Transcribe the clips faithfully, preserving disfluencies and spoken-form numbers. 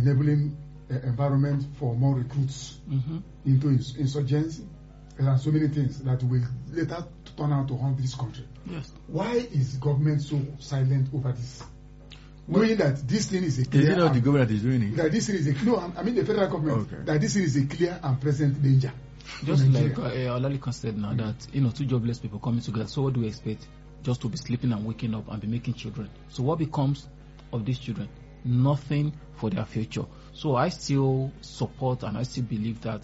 enabling uh, environment for more recruits Mm-hmm. into ins- insurgency. There are so many things that will later turn out to harm this country. Yes. Why is the government so silent over this? Knowing that this thing is a Is clear it not the and- government that is doing it? that this thing is a no, I mean the federal government, Okay. that this thing is a clear and present danger. to Just Nigeria. like uh, Olalekan said now, that you know, two jobless people coming together. So what do we expect? Just to be sleeping and waking up and be making children. So what becomes of these children? Nothing for their future. So I still support and I still believe that.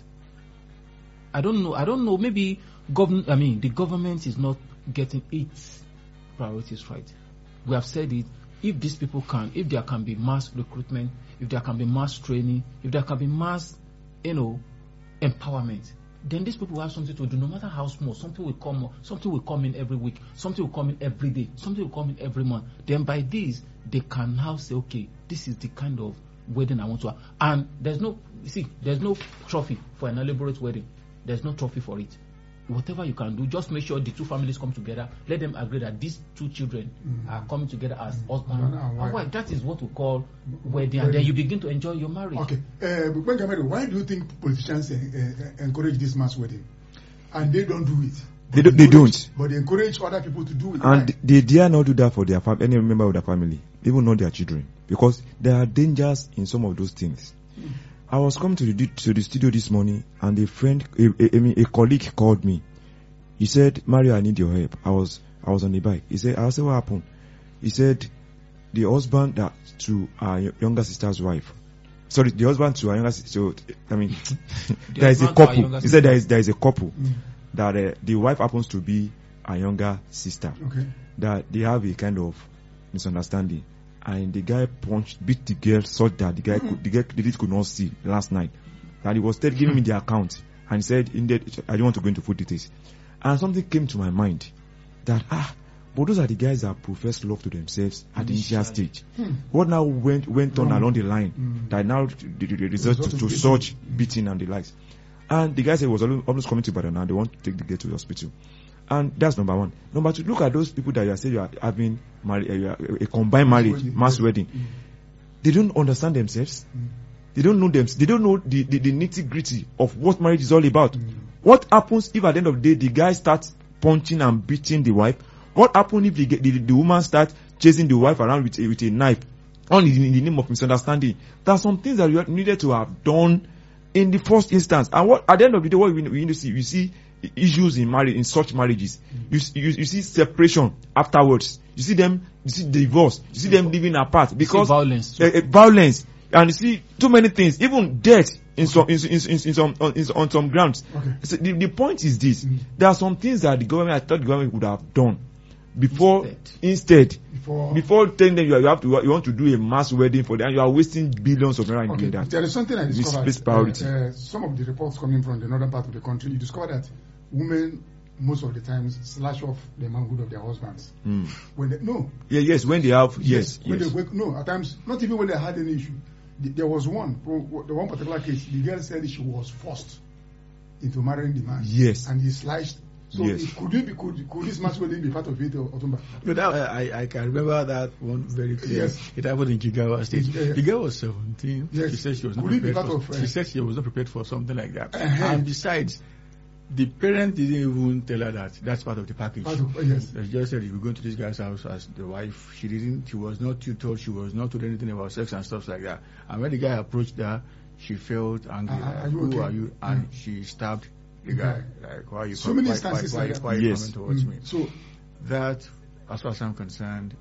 I don't know. I don't know. Maybe government. I mean, the government is not getting its priorities right. We have said it. If these people can, if there can be mass recruitment, if there can be mass training, if there can be mass, you know, empowerment, then these people will have something to do. No matter how small, something will come. Something will come in every week. Something will come in every day. Something will come in every month. Then by this, they can now say, okay, this is the kind of wedding I want to have. And there's no, you see, there's no trophy for an elaborate wedding. There's no trophy for it. Whatever you can do, just make sure the two families come together. Let them agree that these two children Mm. are coming together as husband Man and and wife. wife. That is what we call wedding, Wedding. and then you begin to enjoy your marriage. Okay, uh, but Benjamin, why do you think politicians uh, uh, encourage this mass wedding, and they don't do it? They But don't- they encourage- don't. But they encourage other people to do it. And Why? they dare not do that for their fam- any member of their family, even not their children, because there are dangers in some of those things. I was coming to the to the studio this morning, and a friend, a, a, I mean, a colleague called me. He said, "Mario, I need your help." I was I was on the bike. He said, "I said, what happened?" He said, "The husband that to our y- younger sister's wife." Sorry, the husband to our younger sister. So, I mean, there is a husband to our couple. younger He said there is sister. there is a couple Mm. that uh, the wife happens to be a younger sister. Okay. That they have a kind of misunderstanding, and the guy punched, beat the girl such that the guy could, the girl the lady could not see last night. And he was still giving me the account, and he said, "In that, I don't want to go into full details." And something came to my mind that ah, but those are the guys that profess love to themselves at the initial stage. Hmm. What now went went on Wrong. along the line Mm. that now the, the, the result to, Result to of such beating. beating and the likes. And the guy said he was almost almost coming to Ibadan now. They want to take the girl to the hospital. And that's number one. Number two, look at those people that you are saying you are having marri- uh, you are- a combined Mass marriage, wedding, mass yes. wedding. Mm. They don't understand themselves. Mm. They don't know them. They don't know the, the, the nitty gritty of what marriage is all about. Mm. What happens if at the end of the day the guy starts punching and beating the wife? What happens if the, the, the woman starts chasing the wife around with a, with a knife, all in, in the name of misunderstanding? There are some things that you needed to have done in the first instance. And what at the end of the day, what we, we need to see, you see issues in marriage, in such marriages. You, s- you you see separation afterwards. You see them, you see divorce. You see them living apart because violence. uh, uh, violence, and you see too many things, even death in some in, in, in, in some on, in, on some grounds. Okay. So the, the point is this: Mm. there are some things that the government, I thought the government would have done before Instead. instead. Before, Before telling them you, are- you have to you want to do a mass wedding for them, and you are wasting billions of naira in okay, doing that. there is something I discovered. Misplaced priority. Uh, uh, some of the reports coming from the northern part of the country, you discover that women most of the times slash off the manhood of their husbands. Mm. When they, no, Yeah, yes, when they have yes, when yes. they wake, no, at times not even when they had any issue. The, there was one, for- the one particular case. The girl said she was forced into marrying the man. Yes. and he sliced. So Yes. it, could you be could, could this mass wedding be part of it, or Otumba? No, that, I, I can remember that one very clearly. Yes. It happened in Jigawa State. Yeah, yeah. The girl was seventeen. Yes. She said she was not Could it be prepared part for, of, uh, she said she was not prepared for something like that. Uh-huh. And besides, the parent didn't even tell her that that's part of the package. Part of, uh, yes. They just said, if you're going to this guy's house as the wife, she didn't, she was not tutored, she was not told anything about sex and stuff like that. And when the guy approached her, she felt angry. Uh, like, are you who okay? are you? And Mm. she stabbed the guy. Like, why are you, So com- many why, instances why, why, like that. why are you Yes. coming towards Mm. me? So That, as far as I'm concerned,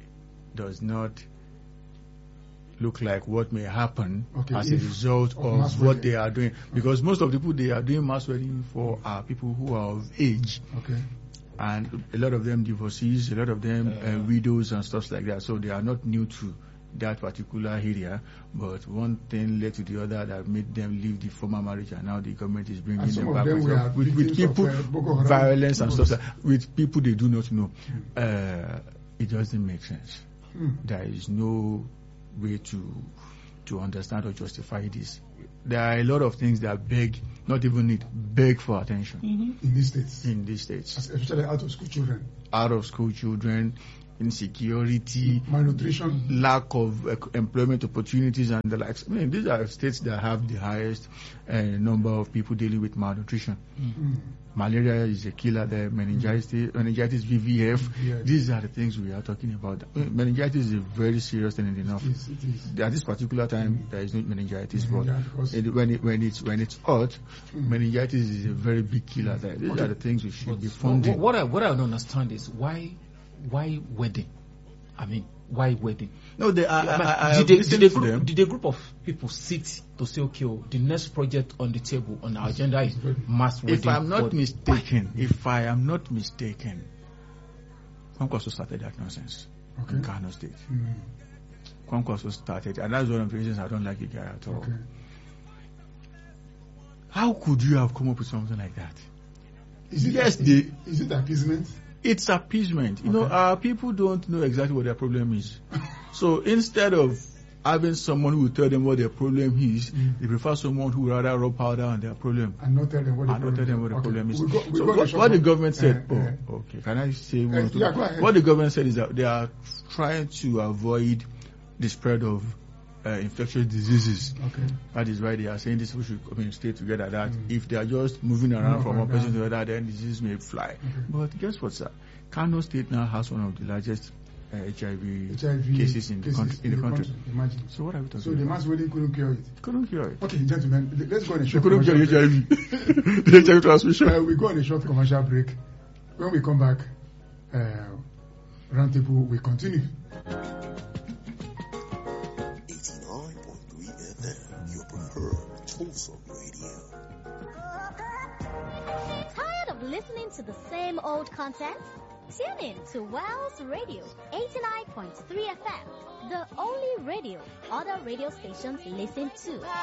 does not look like what may happen Okay, as a if- result of mass of what wedding. they are doing. Because most of the people they are doing mass wedding for are people who are of age, okay, and a lot of them divorcees, a lot of them uh, widows and stuff like that. So they are not new to that particular area, but one thing led to the other that made them leave the former marriage, and now the government is bringing And some them of back them with, were with, with victims of, people, uh, Boko Haram. violence and stuff like with people they do not know. Uh, it doesn't make sense. Hmm. There is no way to to understand or justify this. There are a lot of things that beg, not even need, beg for attention in these states, in these states. especially out of school children. Out of school children, insecurity, malnutrition, lack of uh, employment opportunities, and the likes. I mean, these are states that have the highest uh, number of people dealing with malnutrition. Mm. Malaria is a killer there, meningitis, meningitis V V F. Yes. These are the things we are talking about. I mean, meningitis is a very serious thing in the north. It is, it is. At this particular time, there is no meningitis, Mm, but yeah, because- it, when it, when it's when it's hot, Mm. meningitis is a very big killer there. These Okay. are the things we should But be what, funding. what I what I don't understand is why why wedding? I mean, why wedding? No, they, I, I, I, I did, they, listened did, a to group, them. did a group of people sit to say, okay, oh, the next project on the table on our agenda is mass wedding? If I'm not but mistaken, if I am not mistaken, Kwankwaso started that nonsense Okay. in Kano State. Mm. Kwankwaso started, and that's one of the reasons I don't like the guy at all. Okay. How could you have come up with something like that? Is it, Yes, is, they- is it appeasement? It's appeasement. You know, Okay. our people don't know exactly what their problem is. So instead of having someone who will tell them what their problem is, Mm. they prefer someone who will rather rub powder on their problem. And not tell them what the And not tell them what the Okay. problem is. We go, we So go what, to what the shop- government said, Uh, uh, oh, okay, can I say one Uh, or two? yeah, go ahead. What the government said is that they are trying to avoid the spread of uh, infectious diseases. Okay. That is why they are saying this people should I mean, stay together. That Mm. if they are just moving around Move from one around. person to the other, then disease may fly. But guess what, sir? Kano State now has one of the largest uh, H I V, H I V cases in the country. In the country. Imagine. So what are we talking So the about? mass wedding couldn't cure it. Couldn't cure it. Okay, gentlemen, l- let's go on a They short couldn't cure commercial H I break. V. The H I V transmission. Uh, we go on a short commercial break. When we come back, uh, roundtable will continue. eighty-nine point three F M, your preferred Tulsa radio. Tired of listening to the same old content? Tune in to Wells Radio eighty-nine point three F M, the only radio other radio stations listen to.